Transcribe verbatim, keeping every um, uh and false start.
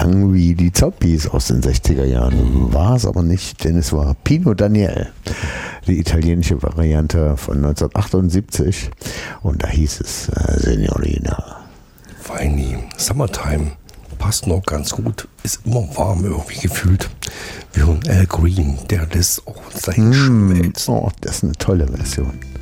klang wie die Zoppies aus den sechziger Jahren. War es aber nicht, denn es war Pino Daniele, die italienische Variante von neunzehnhundertachtundsiebzig. Und da hieß es äh, Signorina. Weini, Summertime. Passt noch ganz gut. Ist immer warm irgendwie gefühlt. Wie ein Al Green, der lässt auch sein Mm, schmelzen. oh, das ist eine tolle Version.